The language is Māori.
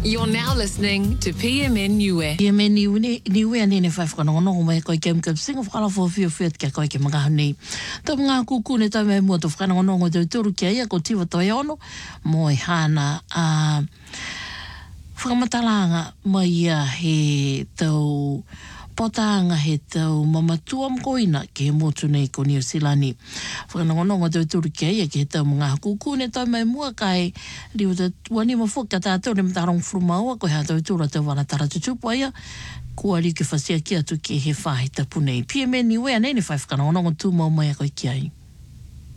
You're now listening to PMN Niue. PMN Niue ane ne whai whanongonongo mai koe kem singa whakala fōwhiowhia kia koe ke mga hanei. Tau mga kuku ne tau mai mua tu whanongonongo tau turu kia ia ko tiwa toi ono mo i hana a whakamatalanga mai ia he tau potanga he tau mamatua mkoina ke motu nei ko New Zealand. Whanongonongo tau turu kia ia ke he tau mga kuku ne tau mai mua kai riu te wani mafuka tātou ne mtarong frumaua koe ha tau tūra tau wana tara tutupu aia kua riu ke whasia kia tu ke he whahita punei. PMN Niue anei ne whai whanongonongo tū mau mai a koe kia ai.